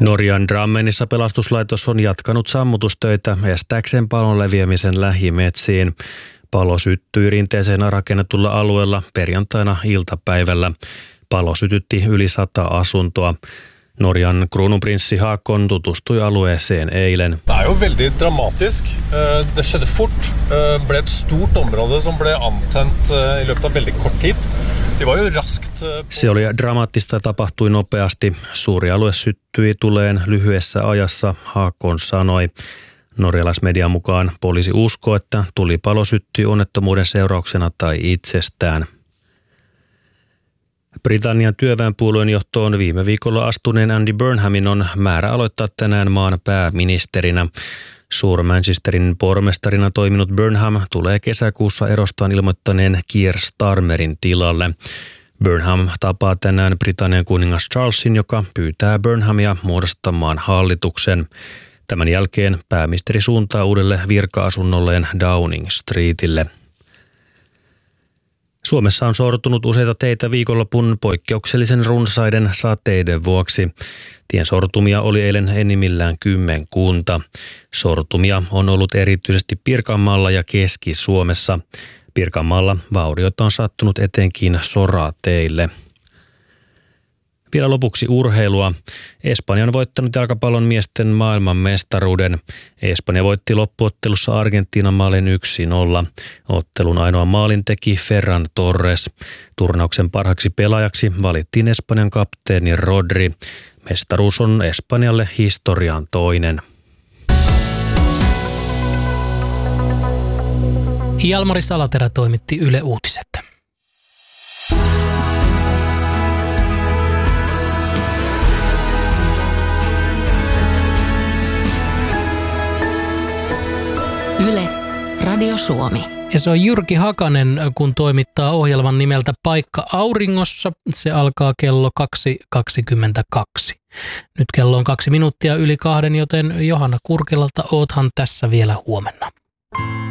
Norjan Drammenissa pelastuslaitos on jatkanut sammutustöitä estääkseen palon leviämisen lähimetsiin. Palo syttyi rinteeseen rakennetulla alueella perjantaina iltapäivällä. Palo sytytti yli 100 asuntoa. Norjan kruununprinssi Haakon tutustui alueeseen eilen. Det er jo veldig dramatisk. Det skjedde fort. Ble et stort område som ble antent i løpet av veldig kort tid. Det var jo raskt. Se oli dramaattista ja tapahtui nopeasti. Suuri alue syttyi tuleen lyhyessä ajassa, Haakon sanoi. Norjalaismedian mukaan poliisi uskoo, että tulipalo syttyi onnettomuuden seurauksena tai itsestään. Britannian työväenpuolueen johtoon viime viikolla astuneen Andy Burnhamin on määrä aloittaa tänään maan pääministerinä. Suur-Manchesterin pormestarina toiminut Burnham tulee kesäkuussa erostaan ilmoittaneen Keir Starmerin tilalle. Burnham tapaa tänään Britannian kuningas Charlesin, joka pyytää Burnhamia muodostamaan hallituksen. Tämän jälkeen pääministeri suuntaa uudelle virka-asunnolleen Downing Streetille. Suomessa on sortunut useita teitä viikonlopun poikkeuksellisen runsaiden sateiden vuoksi. Tien sortumia oli eilen enimmillään 10. Sortumia on ollut erityisesti Pirkanmaalla ja Keski-Suomessa. Pirkanmaalla vaurioita on sattunut etenkin sorateille. Vielä lopuksi urheilua. Espanja on voittanut jalkapallon miesten maailmanmestaruuden. Espanja voitti loppuottelussa Argentiinan maalin 1-0. Ottelun ainoa maalin teki Ferran Torres. Turnauksen parhaaksi pelaajaksi valittiin Espanjan kapteeni Rodri. Mestaruus on Espanjalle historian toinen. Jalmari Salaterä toimitti Yle Uutiset. Yle, Radio Suomi. Ja se on Jyrki Hakanen, kun toimittaa ohjelman nimeltä Paikka auringossa. Se alkaa kello 2.22. Nyt kello on 2 minuuttia yli 2, joten Johanna Kurkelalta oothan tässä vielä huomenna.